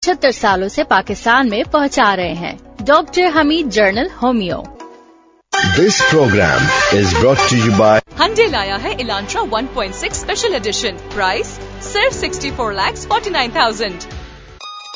75 सालों से पाकिस्तान में पहुंचा रहे हैं। Doctor Hamid journal homeo. This program is brought to you by Hyundai लाया है Elantra 1.6 स्पेशल एडिशन। प्राइस सिर्फ 64,49,000।